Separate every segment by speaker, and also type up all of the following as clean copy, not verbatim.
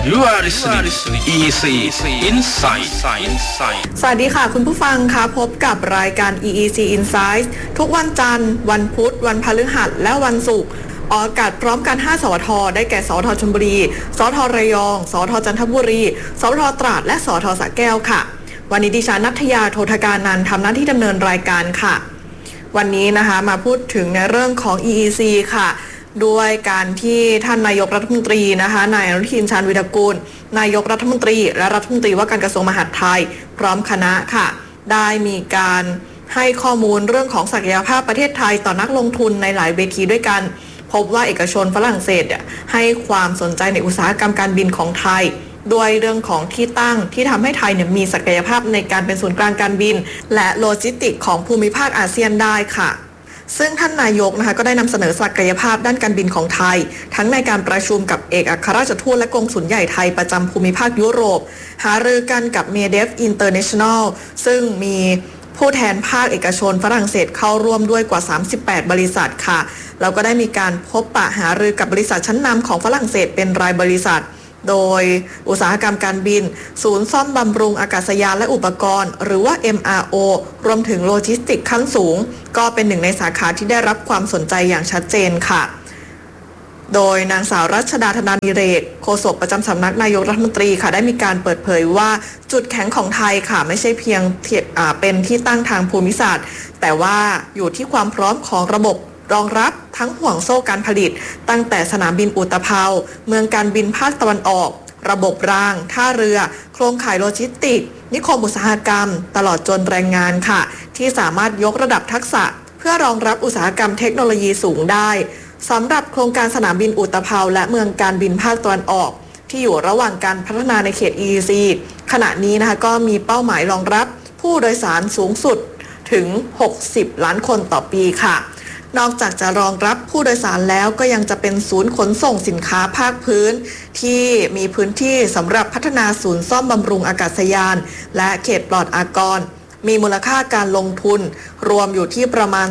Speaker 1: You are listening EEC Insight
Speaker 2: สวัสดีค่ะคุณผู้ฟังคะพบกับรายการ EEC Insight ทุกวันจันทร์วันพุธวันพฤหัสและวันศุกร์ออกอากาศพร้อมกัน5สวทได้แก่สวทชลบุรีสวทระยองสวทจันทบุรีสวทตราดและสวทสระแก้วค่ะวันนี้ดิฉันณัฐยาโททการนันท์ทำหน้าที่ดำเนินรายการค่ะวันนี้นะคะมาพูดถึงในเรื่องของ EEC ค่ะด้วยการที่ท่านนายกรัฐมนตรีนะคะนายอนุทินชาญวิรกูลนายกรัฐมนตรีและรัฐมนตรีว่าการกระทรวงมหาดไทยพร้อมคณะค่ะได้มีการให้ข้อมูลเรื่องของศักยภาพประเทศไทยต่อนักลงทุนในหลายเวทีด้วยกันพบว่าเอกชนฝรั่งเศสให้ความสนใจในอุตสาหกรรมการบินของไทยด้วยเรื่องของที่ตั้งที่ทำให้ไทยมีศักยภาพในการเป็นศูนย์กลางการบินและโลจิสติกของภูมิภาคอาเซียนได้ค่ะซึ่งท่านนายกนะคะก็ได้นำเสนอศักยภาพด้านการบินของไทยทั้งในการประชุมกับเอกอัครราชทูตและกงสุลใหญ่ไทยประจำภูมิภาคยุโรปหารือกันกับ MEDEF International ซึ่งมีผู้แทนภาคเอกชนฝรั่งเศสเข้าร่วมด้วยกว่า38บริษัทค่ะแล้วก็ได้มีการพบปะหารือกับบริษัทชั้นนำของฝรั่งเศสเป็นรายบริษัทโดยอุตสาหกรรมการบินศูนย์ซ่อมบำรุงอากาศยานและอุปกรณ์หรือว่า MRO รวมถึงโลจิสติกขั้นสูงก็เป็นหนึ่งในสาขาที่ได้รับความสนใจอย่างชัดเจนค่ะโดยนางสาวรัชดาธนาดิเรกโฆษกประจำสำนักนายกรัฐมนตรีค่ะได้มีการเปิดเผยว่าจุดแข็งของไทยค่ะไม่ใช่เพียงเป็นที่ตั้งทางภูมิศาสตร์แต่ว่าอยู่ที่ความพร้อมของระบบรองรับทั้งห่วงโซ่การผลิตตั้งแต่สนามบินอุตภาวเมืองการบินภาคตะวันออกระบบรางท่าเรือโครงข่ายโลจิสติกนิคมอุตสาหกรรมตลอดจนแรงงานค่ะที่สามารถยกระดับทักษะเพื่อรองรับอุตสาหกรรมเทคโนโลยีสูงได้สำหรับโครงการสนามบินอุตภาวและเมืองการบินภาคตะวันออกที่อยู่ระหว่างการพัฒนาในเขต EEC ขณะนี้นะคะก็มีเป้าหมายรองรับผู้โดยสารสูงสุดถึง60ล้านคนต่อปีค่ะนอกจากจะรองรับผู้โดยสารแล้วก็ยังจะเป็นศูนย์ขนส่งสินค้าภาคพื้นที่มีพื้นที่สำหรับพัฒนาศูนย์ซ่อมบำรุงอากาศยานและเขตปลอดอากรมีมูลค่าการลงทุนรวมอยู่ที่ประมาณ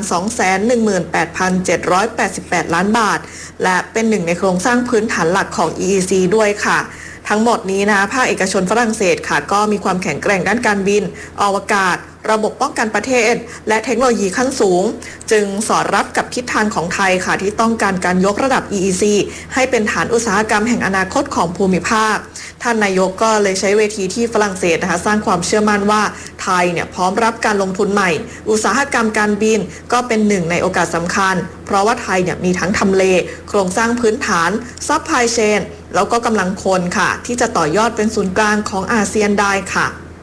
Speaker 2: 218,788 ล้านบาทและเป็นหนึ่งในโครงสร้างพื้นฐานหลักของ EEC ด้วยค่ะทั้งหมดนี้นะภาคเอกชนฝรั่งเศสค่ะก็มีความแข็งแกร่งด้านการบินอวกาศระบบป้องกันประเทศและเทคโนโลยีขั้นสูงจึงสอดรับกับทิศทางของไทยค่ะที่ต้องการยกระดับ EEC ให้เป็นฐานอุตสาหกรรมแห่งอนาคตของภูมิภาคท่านนายกก็เลยใช้เวทีที่ฝรั่งเศสนะคะสร้างความเชื่อมั่นว่าไทยพร้อมรับการลงทุนใหม่อุตสาหกรรมการบินก็เป็นหนึ่งในโอกาสสำคัญเพราะว่าไทยมีทั้งทำเลโครงสร้างพื้นฐานซัพพลายเชนแล้วก็กำลังคนค่ะที่จะต่อยอดเป็นศูนย์กลางของอาเซียนได้ค่ะ